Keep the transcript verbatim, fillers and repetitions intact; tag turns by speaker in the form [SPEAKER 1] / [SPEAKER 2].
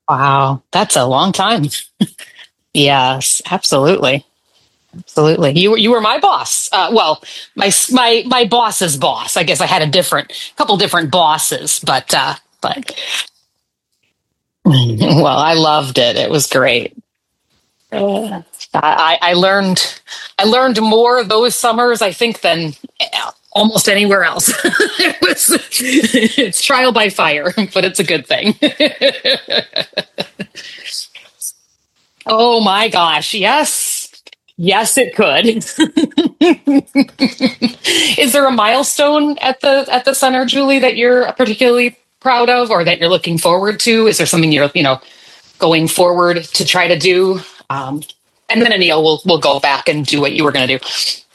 [SPEAKER 1] Wow, that's a long time. Yes, absolutely. Absolutely. You were you were my boss. Uh, well, my my my boss's boss. I guess I had a different couple different bosses, but uh, but well, I loved it. It was great. Uh, I, I learned I learned more those summers, I think, than almost anywhere else. It was it's trial by fire, but it's a good thing. Oh my gosh, yes. Yes, it could. Is there a milestone at the at the center, Julie, that you're particularly proud of or that you're looking forward to? Is there something you're, you know, going forward to try to do? Um, and then Anil will will go back and do what you were going to do.